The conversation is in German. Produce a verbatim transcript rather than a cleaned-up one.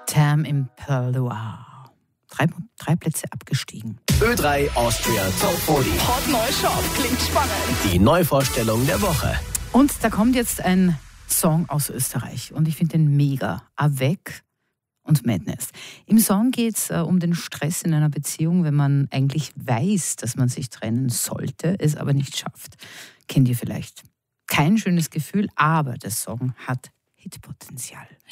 Tam Impala. Drei, drei Plätze abgestiegen. Ö drei Austria Top vierzig. Hot neu Shop, klingt spannend. Die Neuvorstellung der Woche. Und da kommt jetzt ein Song aus Österreich und ich finde den mega. Avec und Madness. Im Song geht es äh, um den Stress in einer Beziehung, wenn man eigentlich weiß, dass man sich trennen sollte, es aber nicht schafft. Kennt ihr vielleicht? Kein schönes Gefühl, aber der Song hat Hitpotenzial.